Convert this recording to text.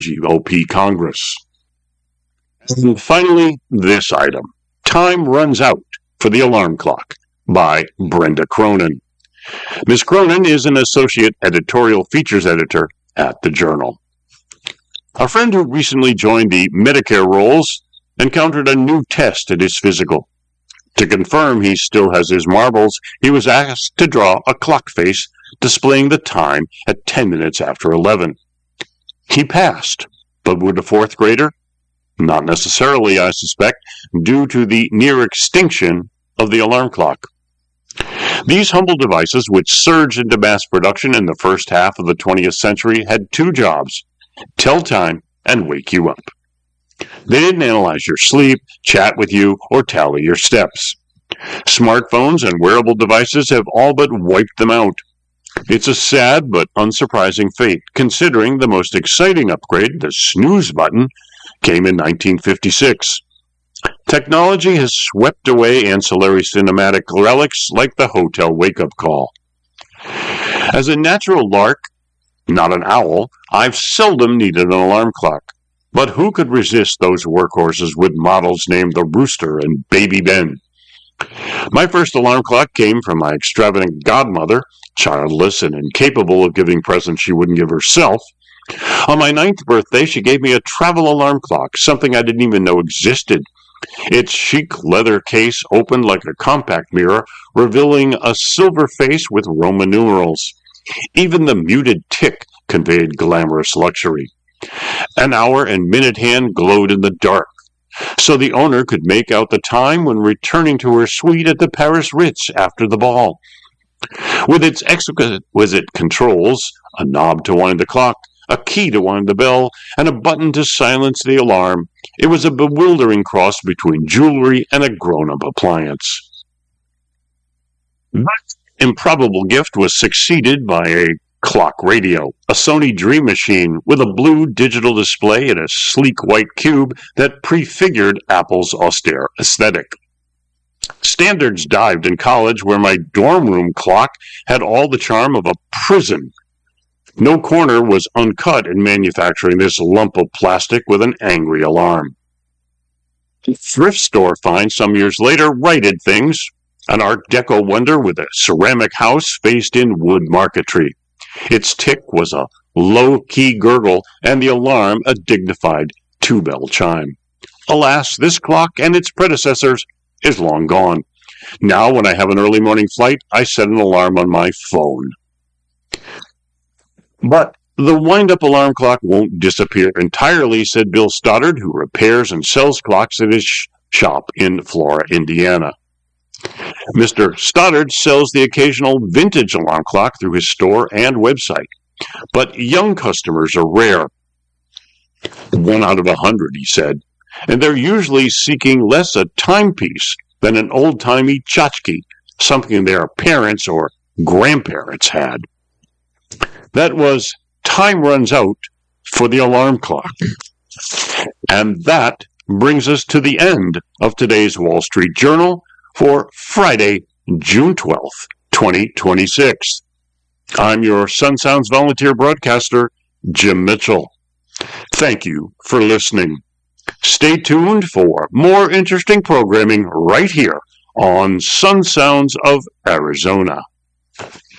GOP Congress. And finally, this item. Time runs out for the alarm clock by Brenda Cronin. Ms. Cronin is an associate editorial features editor at the Journal. A friend who recently joined the Medicare rolls encountered a new test at his physical. To confirm he still has his marbles, he was asked to draw a clock face displaying the time at 10 minutes after 11. He passed, but would a fourth grader? Not necessarily, I suspect, due to the near extinction of the alarm clock. These humble devices, which surged into mass production in the first half of the 20th century, had two jobs: tell time and wake you up. They didn't analyze your sleep, chat with you, or tally your steps. Smartphones and wearable devices have all but wiped them out. It's a sad but unsurprising fate, considering the most exciting upgrade, the snooze button, came in 1956. Technology has swept away ancillary cinematic relics like the hotel wake-up call. As a natural lark, not an owl, I've seldom needed an alarm clock. But who could resist those workhorses with models named the Rooster and Baby Ben? My first alarm clock came from my extravagant godmother, childless and incapable of giving presents she wouldn't give herself. On my 9th birthday, she gave me a travel alarm clock, something I didn't even know existed. Its chic leather case opened like a compact mirror, revealing a silver face with Roman numerals. Even the muted tick conveyed glamorous luxury. An hour and minute hand glowed in the dark, so the owner could make out the time when returning to her suite at the Paris Ritz after the ball. With its exquisite controls, a knob to wind the clock, a key to wind the bell, and a button to silence the alarm, it was a bewildering cross between jewelry and a grown-up appliance. That improbable gift was succeeded by a clock radio, a Sony Dream Machine with a blue digital display and a sleek white cube that prefigured Apple's austere aesthetic. Standards dived in college, where my dorm room clock had all the charm of a prison. No corner was uncut in manufacturing this lump of plastic with an angry alarm. A thrift store find some years later righted things. An Art Deco wonder with a ceramic house faced in wood marquetry. Its tick was a low-key gurgle, and the alarm a dignified two-bell chime. Alas, this clock and its predecessors is long gone. Now, when I have an early morning flight, I set an alarm on my phone. But the wind-up alarm clock won't disappear entirely, said Bill Stoddard, who repairs and sells clocks at his shop in Flora, Indiana. Mr. Stoddard sells the occasional vintage alarm clock through his store and website, but young customers are rare. 1 out of 100, he said, and they're usually seeking less a timepiece than an old-timey tchotchke, something their parents or grandparents had. That was Time Runs Out for the Alarm Clock. And that brings us to the end of today's Wall Street Journal for Friday, June 12th, 2026. I'm your Sun Sounds volunteer broadcaster, Jim Mitchell. Thank you for listening. Stay tuned for more interesting programming right here on Sun Sounds of Arizona.